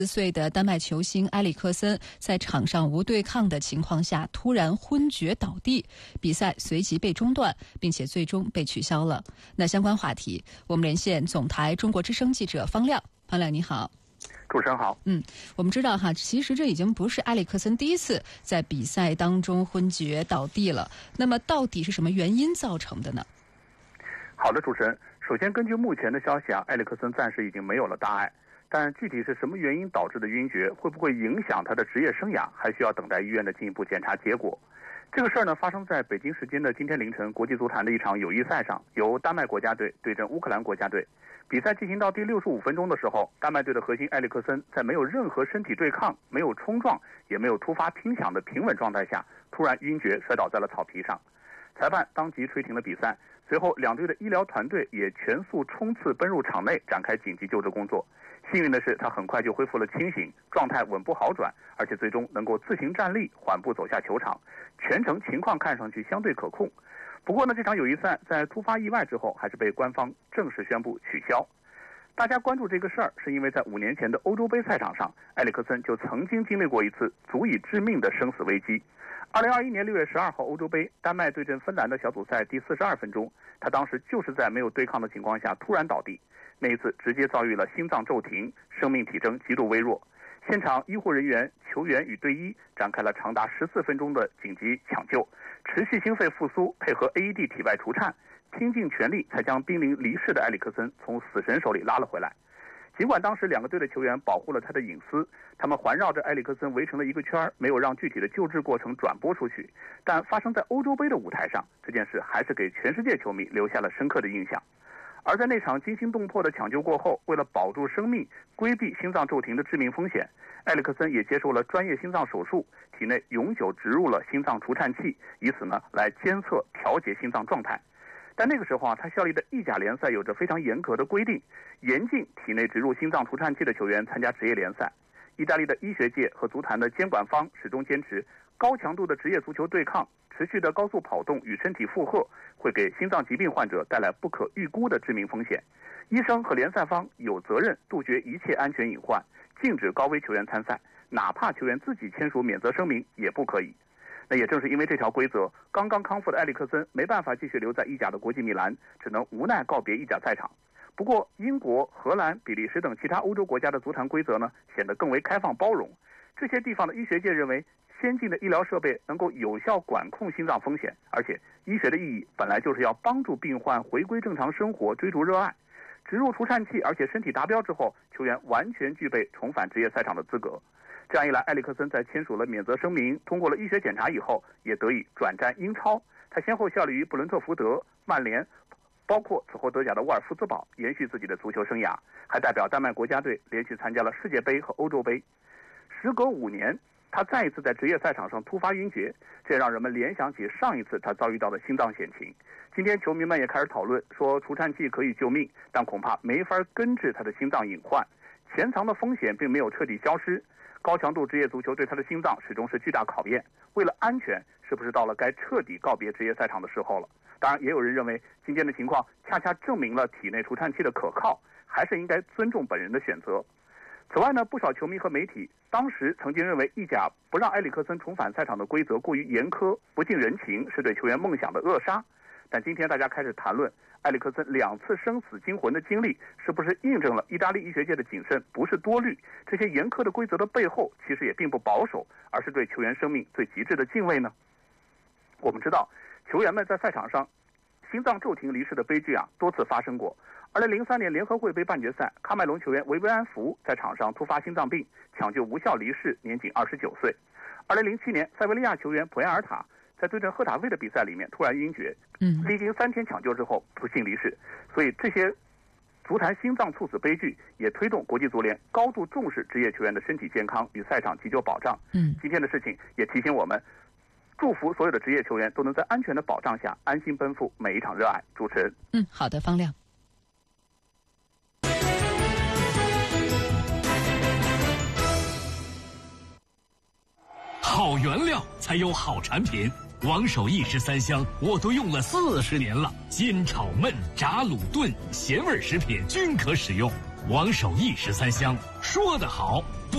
岁的丹麦球星埃里克森在场上无对抗的情况下突然昏厥倒地，比赛随即被中断，并且最终被取消了。那相关话题，我们连线总台中国之声记者方亮。方亮你好。 主持人好。 我们知道哈，其实这已经不是埃里克森第一次在比赛当中昏厥倒地了。那么到底是什么原因造成的呢？ 好的，主持人。首先，根据目前的消息埃里克森暂时已经没有了大碍。但具体是什么原因导致的晕厥，会不会影响他的职业生涯，还需要等待医院的进一步检查结果。这个事儿呢，发生在北京时间的今天凌晨，国际足坛的一场友谊赛上，由丹麦国家队对阵乌克兰国家队。比赛进行到第65分钟的时候，丹麦队的核心埃里克森在没有任何身体对抗、没有冲撞、也没有突发拼抢的平稳状态下，突然晕厥摔倒在了草皮上。裁判当即吹停了比赛，随后两队的医疗团队也全速冲刺奔入场内，展开紧急救治工作。幸运的是，他很快就恢复了清醒，状态稳步好转，而且最终能够自行站立，缓步走下球场，全程情况看上去相对可控。不过呢，这场友谊赛在突发意外之后，还是被官方正式宣布取消。大家关注这个事儿，是因为在5年前的欧洲杯赛场上，埃里克森就曾经经历过一次足以致命的生死危机。2021年6月12号欧洲杯，丹麦对阵芬兰的小组赛第42分钟，他当时就是在没有对抗的情况下突然倒地，那一次直接遭遇了心脏骤停，生命体征极度微弱。现场医护人员、球员与队医展开了长达14分钟的紧急抢救，持续心肺复苏，配合 AED 体外除颤，拼尽全力才将濒临离世的埃里克森从死神手里拉了回来。尽管当时两个队的球员保护了他的隐私，他们环绕着埃里克森围成了一个圈，没有让具体的救治过程转播出去，但发生在欧洲杯的舞台上，这件事还是给全世界球迷留下了深刻的印象。而在那场惊心动魄的抢救过后，为了保住生命，规避心脏骤停的致命风险，埃里克森也接受了专业心脏手术，体内永久植入了心脏除颤器，以此呢来监测调节心脏状态。但那个时候他效力的意甲联赛有着非常严格的规定，严禁体内植入心脏除颤器的球员参加职业联赛。意大利的医学界和足坛的监管方始终坚持，高强度的职业足球对抗、持续的高速跑动与身体负荷会给心脏疾病患者带来不可预估的致命风险。医生和联赛方有责任杜绝一切安全隐患，禁止高危球员参赛，哪怕球员自己签署免责声明也不可以。那也正是因为这条规则，刚刚康复的埃里克森没办法继续留在意甲的国际米兰，只能无奈告别意甲赛场。不过英国、荷兰、比利时等其他欧洲国家的足坛规则呢，显得更为开放包容。这些地方的医学界认为，先进的医疗设备能够有效管控心脏风险，而且医学的意义本来就是要帮助病患回归正常生活，追逐热爱。植入除颤器，而且身体达标之后，球员完全具备重返职业赛场的资格。这样一来，埃里克森在签署了免责声明，通过了医学检查以后，也得以转战英超。他先后效力于布伦特福德、曼联，包括此后德甲的沃尔夫斯堡，延续自己的足球生涯，还代表丹麦国家队连续参加了世界杯和欧洲杯。时隔5年，他再一次在职业赛场上突发晕厥，这让人们联想起上一次他遭遇到的心脏险情。今天球迷们也开始讨论说，除颤器可以救命，但恐怕没法根治他的心脏隐患，潜藏的风险并没有彻底消失。高强度职业足球对他的心脏始终是巨大考验，为了安全，是不是到了该彻底告别职业赛场的时候了？当然，也有人认为今天的情况恰恰证明了体内除颤器的可靠，还是应该尊重本人的选择。此外呢，不少球迷和媒体当时曾经认为意甲不让埃里克森重返赛场的规则过于严苛，不近人情，是对球员梦想的扼杀。但今天大家开始谈论埃里克森2次生死惊魂的经历，是不是印证了意大利医学界的谨慎不是多虑？这些严苛的规则的背后，其实也并不保守，而是对球员生命最极致的敬畏呢？我们知道，球员们在赛场上心脏骤停离世的悲剧多次发生过。2003年联合会杯半决赛，喀麦隆球员维维安福在场上突发心脏病，抢救无效离世，年仅29岁。2007年，塞维利亚球员普埃尔塔在对阵赫塔费的比赛里面突然晕厥，历经3天抢救之后不幸离世。所以这些足坛心脏猝死悲剧也推动国际足联高度重视职业球员的身体健康与赛场急救保障。今天的事情也提醒我们，祝福所有的职业球员都能在安全的保障下安心奔赴每一场热爱。主持人， 好的，方亮。 好原料才有好产品，王守义13香我都用了40年了，煎炒焖炸卤炖咸味食品均可使用。王守义13香，说得好